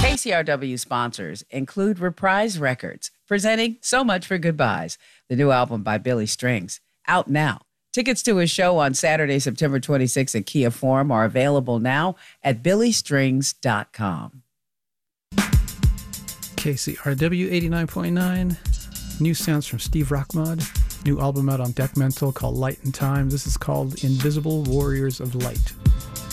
KCRW sponsors include Reprise Records, presenting So Much for Goodbyes, the new album by Billy Strings, out now. Tickets to his show on Saturday, September 26th at Kia Forum are available now at billystrings.com. KCRW 89.9. New sounds from Steve Rockmod. New album out on Deck Mental called Light and Time. This is called Invisible Warriors of Light.